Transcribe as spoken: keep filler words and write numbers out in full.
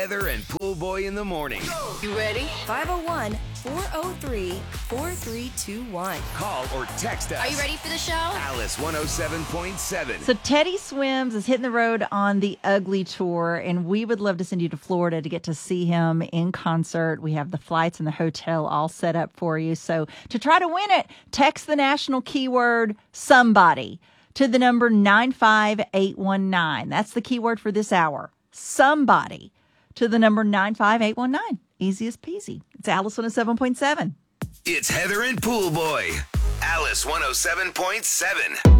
Heather and Pool Boy in the morning. You ready? five oh one, four oh three, four three two one. Call or text us. Are you ready for the show? Alice one oh seven point seven. So Teddy Swims is hitting the road on the Ugly Tour, and we would love to send you to Florida to get to see him in concert. We have the flights and the hotel all set up for you. So to try to win it, text the national keyword somebody to the number nine five eight one nine. That's the keyword for this hour. Somebody to the number nine five eight one nine. Easy as peasy. It's Alice one oh seven point seven. It's Heather and Pool Boy. Alice one oh seven point seven.